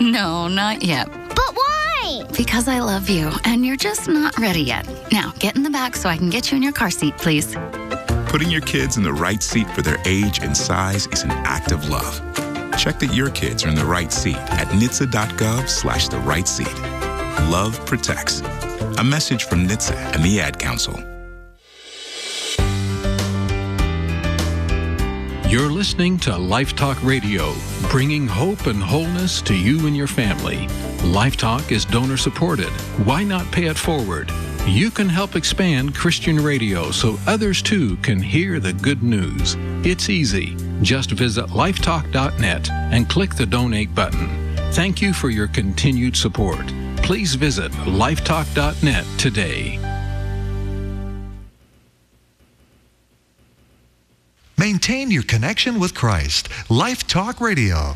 No, not yet. But why? Because I love you, and you're just not ready yet. Now, get in the back so I can get you in your car seat, please. Putting your kids in the right seat for their age and size is an act of love. Check that your kids are in the right seat at NHTSA.gov/the right seat. Love protects. A message from NHTSA and the Ad Council. You're listening to Life Talk Radio, bringing hope and wholeness to you and your family. Life Talk is donor supported. Why not pay it forward? You can help expand Christian radio so others too can hear the good news. It's easy. Just visit lifetalk.net and click the donate button. Thank you for your continued support. Please visit lifetalk.net today. Maintain your connection with Christ. Life Talk Radio.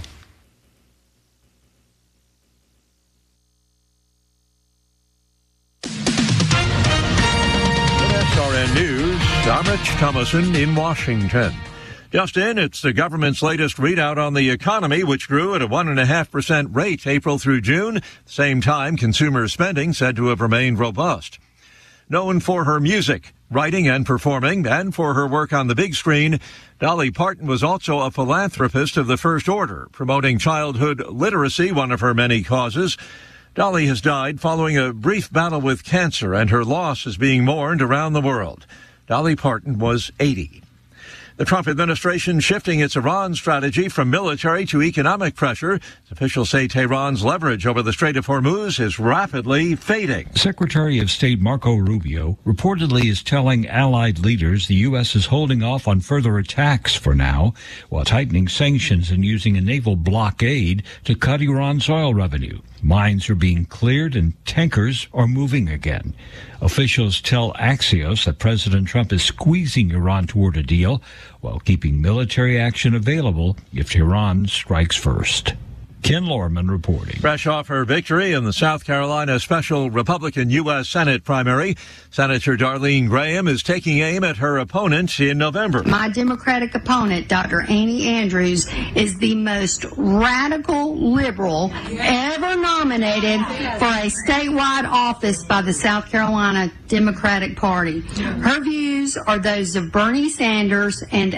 SRN News, I'm Rich Thomason in Washington. Just in, it's the government's latest readout on the economy, which grew at a 1.5% rate April through June. At the same time, consumer spending said to have remained robust. Known for her music, writing and performing, and for her work on the big screen, Dolly Parton was also a philanthropist of the first order, promoting childhood literacy, one of her many causes. Dolly has died following a brief battle with cancer, and her loss is being mourned around the world. Dolly Parton was 80. The Trump administration shifting its Iran strategy from military to economic pressure. Officials say Tehran's leverage over the Strait of Hormuz is rapidly fading. Secretary of State Marco Rubio reportedly is telling allied leaders the U.S. is holding off on further attacks for now, while tightening sanctions and using a naval blockade to cut Iran's oil revenue. Mines are being cleared and tankers are moving again. Officials tell Axios that President Trump is squeezing Iran toward a deal while keeping military action available if Tehran strikes first. Ken Lorman reporting. Fresh off her victory in the South Carolina special Republican U.S. Senate primary, Senator Darlene Graham is taking aim at her opponent in November. My Democratic opponent, Dr. Annie Andrews, is the most radical liberal ever nominated for a statewide office by the South Carolina Democratic Party. Her views are those of Bernie Sanders and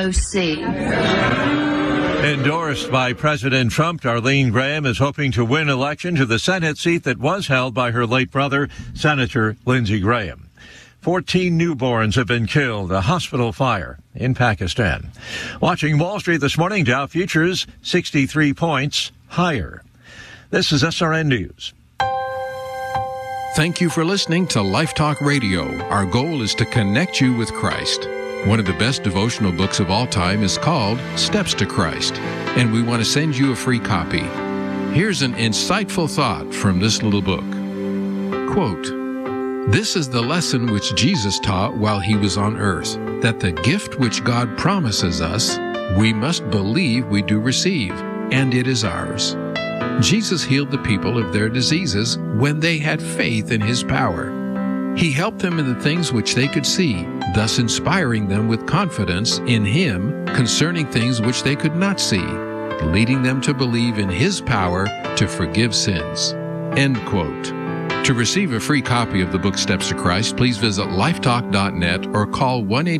AOC. Endorsed by President Trump, Darlene Graham is hoping to win election to the Senate seat that was held by her late brother, Senator Lindsey Graham. 14 newborns have been killed, a hospital fire in Pakistan. Watching Wall Street this morning, Dow futures 63 points higher. This is SRN News. Thank you for listening to Life Talk Radio. Our goal is to connect you with Christ. One of the best devotional books of all time is called Steps to Christ, and we want to send you a free copy. Here's an insightful thought from this little book. Quote, "This is the lesson which Jesus taught while he was on earth, that the gift which God promises us, we must believe we do receive, and it is ours. Jesus healed the people of their diseases when they had faith in his power. He helped them in the things which they could see, thus inspiring them with confidence in him concerning things which they could not see, leading them to believe in his power to forgive sins." End quote. To receive a free copy of the book Steps to Christ, please visit lifetalk.net or call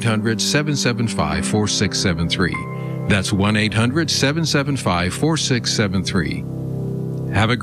1-800-775-4673. That's 1-800-775-4673. Have a